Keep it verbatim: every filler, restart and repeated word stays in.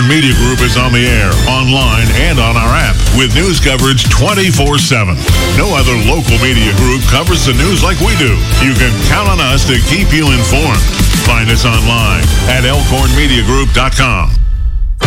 Media Group is on the air, online, and on our app with news coverage twenty-four seven. No other local media group covers the news like we do. You can count on us to keep you informed. Find us online at elkhorn media group dot com.